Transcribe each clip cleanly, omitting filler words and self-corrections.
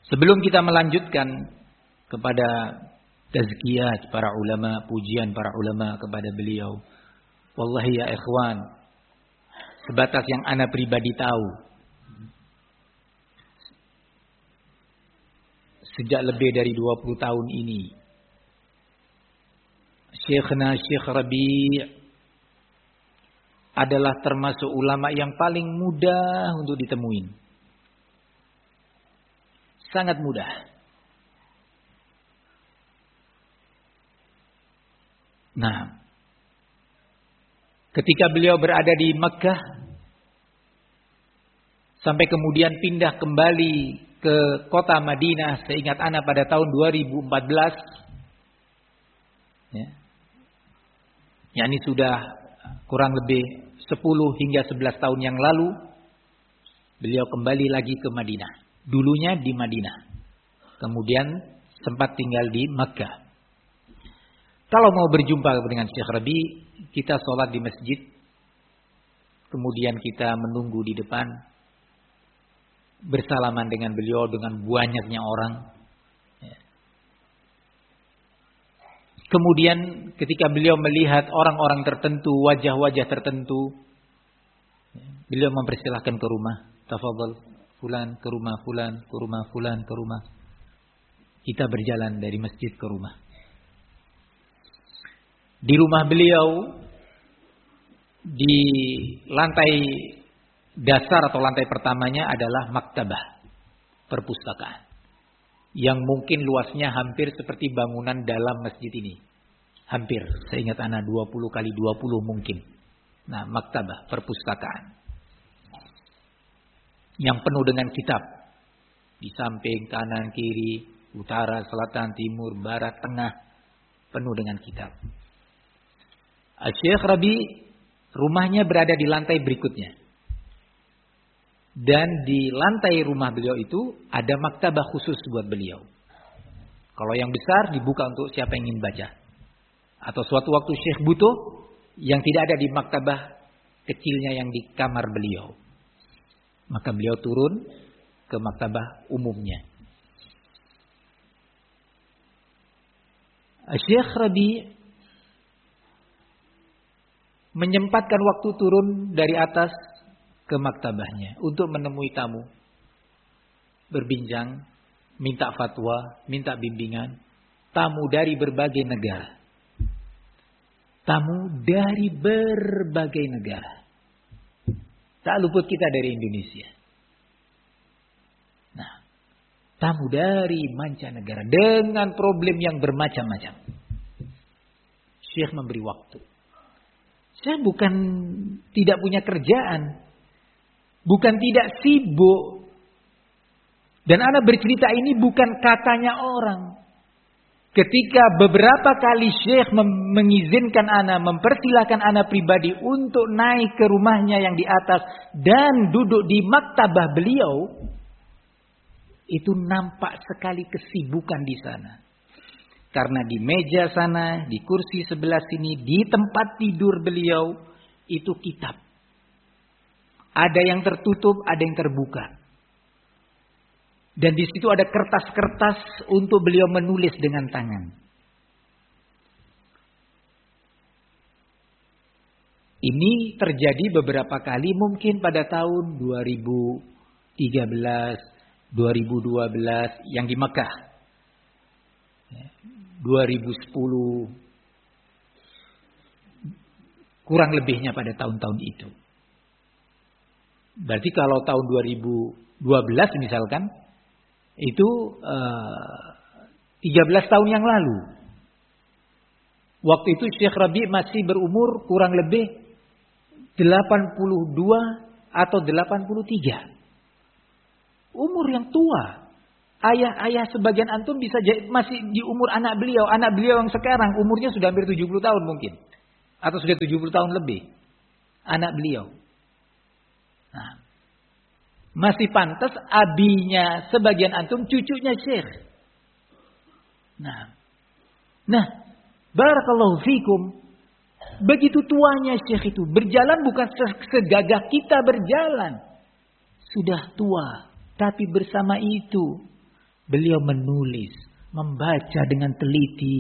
Sebelum kita melanjutkan kepada tazkiyat para ulama, pujian para ulama kepada beliau, wallahi ya ikhwan, sebatas yang ana pribadi tahu, sejak lebih dari 20 tahun ini, Syekhna Syekh Rabi' adalah termasuk ulama yang paling mudah untuk ditemuin. Sangat mudah. Nah, ketika beliau berada di Mekkah, sampai kemudian pindah kembali ke kota Madinah, seingat ana pada tahun 2014, ya, yakni sudah kurang lebih 10 hingga 11 tahun yang lalu, beliau kembali lagi ke Madinah. Dulunya di Madinah, kemudian sempat tinggal di Makkah. Kalau mau berjumpa dengan Syekh Rabi, kita sholat di masjid, kemudian kita menunggu di depan, bersalaman dengan beliau dengan banyaknya orang. Kemudian ketika beliau melihat orang-orang tertentu, wajah-wajah tertentu, beliau mempersilahkan ke rumah. Tafadhal fulan ke rumah, fulan ke rumah, fulan ke rumah. Kita berjalan dari masjid ke rumah. Di rumah beliau, di lantai dasar atau lantai pertamanya adalah maktabah, perpustakaan, yang mungkin luasnya hampir seperti bangunan dalam masjid ini. Hampir, saya ingat anak 20 kali 20 mungkin. Nah, maktabah, perpustakaan yang penuh dengan kitab. Di samping, kanan, kiri, utara, selatan, timur, barat, tengah, penuh dengan kitab. Syekh Rabi rumahnya berada di lantai berikutnya. Dan di lantai rumah beliau itu ada maktabah khusus buat beliau. Kalau yang besar dibuka untuk siapa yang ingin baca. Atau suatu waktu Syekh butuh yang tidak ada di maktabah kecilnya yang di kamar beliau, maka beliau turun ke maktabah umumnya. Syekh Rabi menyempatkan waktu turun dari atas ke maktabahnya untuk menemui tamu, berbincang, minta fatwa, minta bimbingan, tamu dari berbagai negara. Tamu dari berbagai negara. Tak luput kita dari Indonesia. Nah, tamu dari mancanegara dengan problem yang bermacam-macam. Syekh memberi waktu. Saya bukan tidak punya kerjaan, bukan tidak sibuk. Dan ana bercerita ini bukan katanya orang. Ketika beberapa kali Syekh mengizinkan ana, mempersilahkan ana pribadi untuk naik ke rumahnya yang di atas dan duduk di maktabah beliau, itu nampak sekali kesibukan di sana. Karena di meja sana, di kursi sebelah sini, di tempat tidur beliau, itu kitab. Ada yang tertutup, ada yang terbuka. Dan di situ ada kertas-kertas untuk beliau menulis dengan tangan. Ini terjadi beberapa kali, mungkin pada tahun 2013, 2012 yang di Mekah. 2010. Kurang lebihnya pada tahun-tahun itu. Berarti kalau tahun 2012 misalkan, itu 13 tahun yang lalu. Waktu itu Syekh Rabi masih berumur kurang lebih 82 atau 83. Umur yang tua. Ayah-ayah sebagian antum bisa masih di umur anak beliau. Anak beliau yang sekarang umurnya sudah hampir 70 tahun mungkin. Atau sudah 70 tahun lebih. Anak beliau. Nah, masih pantas abinya sebagian antum cucunya Syekh. Nah, barakallahu fikum. Begitu tuanya Syekh itu. Berjalan bukan segagah kita berjalan. Sudah tua. Tapi bersama itu Beliau menulis, membaca dengan teliti.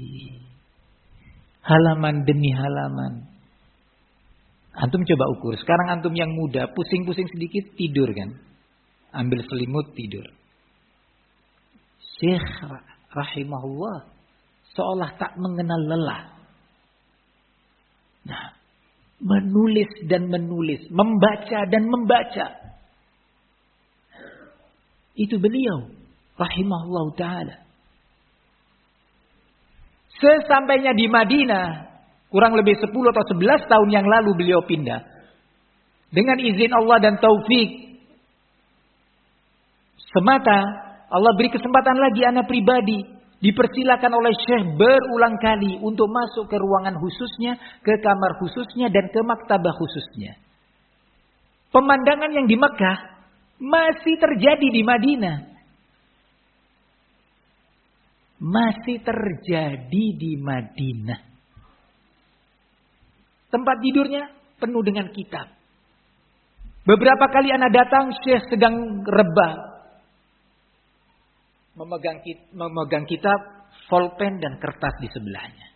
Halaman demi halaman. Antum coba ukur. Sekarang antum yang muda, pusing-pusing sedikit tidur kan. Ambil selimut tidur. Syekh rahimahullah seolah tak mengenal lelah. Nah, menulis dan menulis, membaca dan membaca. Itu beliau rahimahullah ta'ala. Sesampainya di Madinah, kurang lebih 10 atau 11 tahun yang lalu beliau pindah. Dengan izin Allah dan taufik semata, Allah beri kesempatan lagi anak pribadi. Dipersilakan oleh Syekh berulang kali untuk masuk ke ruangan khususnya, ke kamar khususnya, dan ke maktabah khususnya. Pemandangan yang di Mekah masih terjadi di Madinah. Masih terjadi di Madinah. Tempat tidurnya penuh dengan kitab. Beberapa kali anak datang, Syekh sedang rebah. Memegang kitab, pulpen dan kertas di sebelahnya.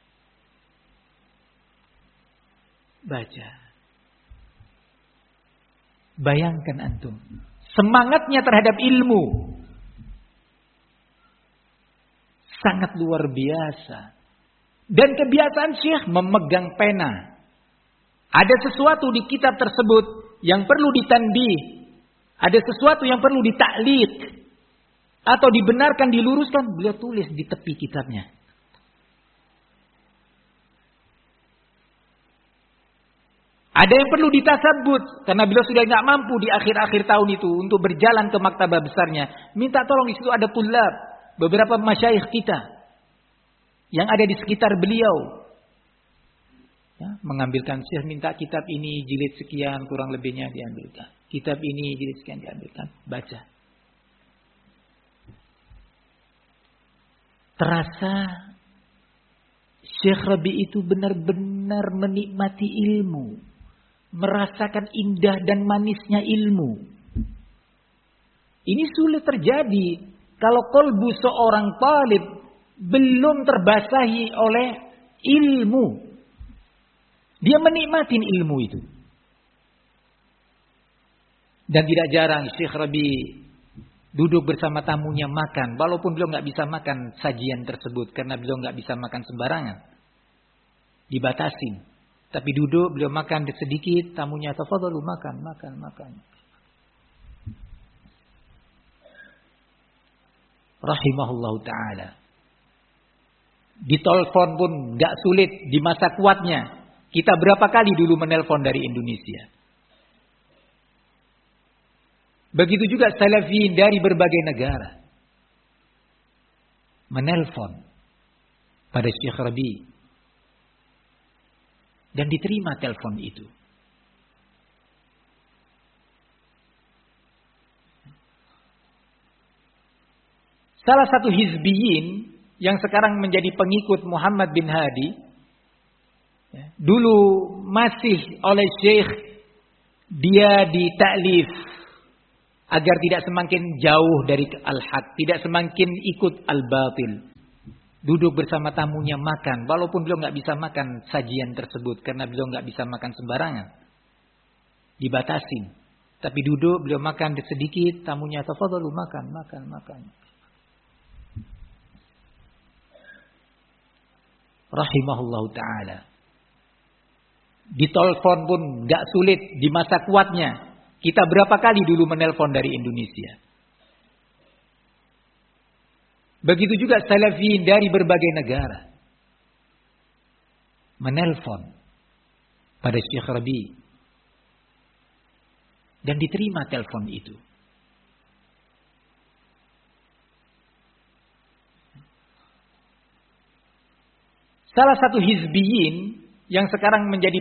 Baca. Bayangkan antum. Semangatnya terhadap ilmu. Sangat luar biasa. Dan kebiasaan Syekh memegang pena. Ada sesuatu di kitab tersebut yang perlu ditandih. Ada sesuatu yang perlu ditaklid. Atau dibenarkan, diluruskan. Beliau tulis di tepi kitabnya. Ada yang perlu ditasabbut. Karena beliau sudah tidak mampu di akhir-akhir tahun itu. Untuk berjalan ke maktabah besarnya. Minta tolong, di situ ada tulab. Beberapa masyayikh kita. Yang ada di sekitar beliau. Ya, mengambilkan, Syekh minta kitab ini jilid sekian, kurang lebihnya diambilkan. Kitab ini jilid sekian diambilkan. Baca. Terasa Syekh Rabi itu benar-benar menikmati ilmu. Merasakan indah dan manisnya ilmu. Ini sulit terjadi kalau kolbu seorang talib belum terbasahi oleh ilmu. Dia menikmati ilmu itu. Dan tidak jarang Syekh Rabi duduk bersama tamunya makan. Walaupun beliau nggak bisa makan sajian tersebut. Karena beliau nggak bisa makan sembarangan. Dibatasin. Tapi duduk beliau makan sedikit. Tamunya tafadhalu makan. Rahimahullah ta'ala. Ditelepon pun nggak sulit di masa kuatnya. Kita berapa kali dulu menelpon dari Indonesia. Begitu juga salafiyin dari berbagai negara. Menelpon pada Syekh Rabi. Dan diterima telepon itu. Salah satu hizbiyin yang sekarang menjadi pengikut Muhammad bin Hadi. Dulu masih oleh Syekh dia ditaklif. Agar tidak semakin jauh dari al-haq. Tidak semakin ikut al-batil. Duduk bersama tamunya makan. Walaupun beliau nggak bisa makan sajian tersebut. Karena beliau nggak bisa makan sembarangan. Dibatasin. Tapi duduk beliau makan sedikit. Tamunya tafadhalu makan. Rahimahullah ta'ala. Ditelepon pun nggak sulit di masa kuatnya. Kita berapa kali dulu menelpon dari Indonesia. Begitu juga salafiyin dari berbagai negara. Menelpon pada Syekh Rabi. Dan diterima telepon itu. Salah satu hizbiyin yang sekarang menjadi